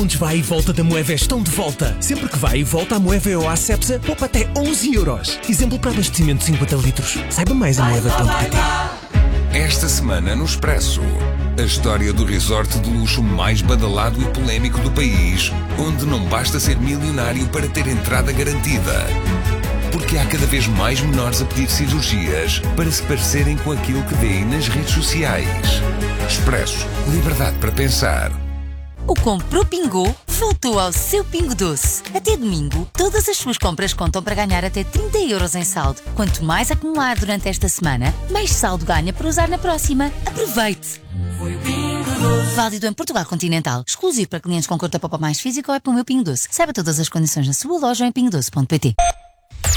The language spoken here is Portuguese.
segundos vai e volta da Moeve estão de volta. Sempre que vai e volta, a Moeve ou a Cepsa poupa até 11 euros. Exemplo para abastecimento de 50 litros. Saiba mais em moeve.pt. Esta semana no Expresso, a história do resort de luxo mais badalado e polémico do país, onde não basta ser milionário para ter entrada garantida. Porque há cada vez mais menores a pedir cirurgias para se parecerem com aquilo que vêem nas redes sociais. Expresso, liberdade para pensar. O Comprou Pingou voltou ao seu Pingo Doce. Até domingo, todas as suas compras contam para ganhar até 30 euros em saldo. Quanto mais acumular durante esta semana, mais saldo ganha para usar na próxima. Aproveite! Foi o Pingo Doce. Válido em Portugal Continental. Exclusivo para clientes com conta Poupa Mais Física ou é para o meu Pingo Doce. Saiba todas as condições na sua loja ou em pingodoce.pt.